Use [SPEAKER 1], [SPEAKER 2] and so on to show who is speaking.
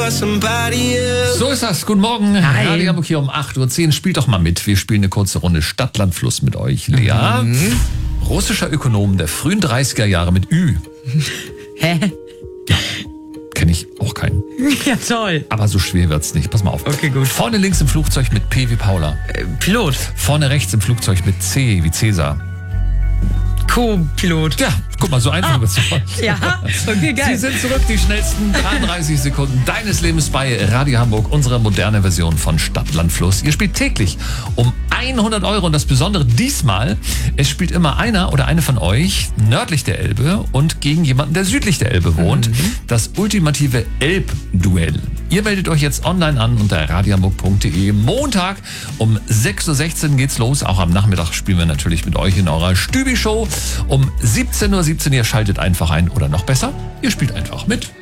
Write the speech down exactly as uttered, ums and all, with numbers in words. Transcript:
[SPEAKER 1] So ist das. Guten Morgen. Radio Hamburg hier um acht Uhr zehn. Spielt doch mal mit. Wir spielen eine kurze Runde Stadt, Land, Fluss mit euch. Lea, mhm. russischer Ökonom der frühen dreißiger Jahre mit Ü.
[SPEAKER 2] Hä?
[SPEAKER 1] Ja, kenne ich auch keinen.
[SPEAKER 2] Ja, toll.
[SPEAKER 1] Aber so schwer wird's nicht. Pass mal auf.
[SPEAKER 2] Okay, gut.
[SPEAKER 1] Vorne links im Flugzeug mit P wie Paula.
[SPEAKER 2] Äh, Pilot.
[SPEAKER 1] Vorne rechts im Flugzeug mit C wie Cäsar.
[SPEAKER 2] Co-Pilot.
[SPEAKER 1] Ja, guck mal, so einfach
[SPEAKER 2] ah,
[SPEAKER 1] wird's sofort.
[SPEAKER 2] Ja, okay, geil.
[SPEAKER 1] Sie sind zurück, die schnellsten dreiunddreißig Sekunden deines Lebens bei Radio Hamburg, unsere moderne Version von Stadt, Land, Fluss. Ihr spielt täglich um hundert Euro und das Besondere diesmal, es spielt immer einer oder eine von euch nördlich der Elbe und gegen jemanden, der südlich der Elbe wohnt. Mhm. Das ultimative Elb-Duell. Ihr meldet euch jetzt online an unter radiohamburg punkt de. Montag um sechs Uhr sechzehn geht's los. Auch am Nachmittag spielen wir natürlich mit euch in eurer Stübi-Show. Um siebzehn Uhr siebzehn, ihr schaltet einfach ein oder noch besser, ihr spielt einfach mit.